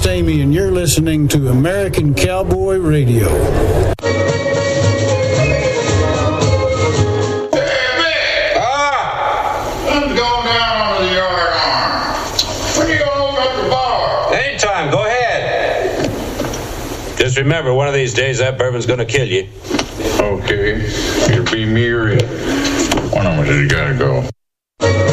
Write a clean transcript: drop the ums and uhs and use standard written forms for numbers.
Stamey, and you're listening to American Cowboy Radio. Just remember, one of these days that bourbon's gonna kill you. Okay, it'll be me or it. One of us has gotta go.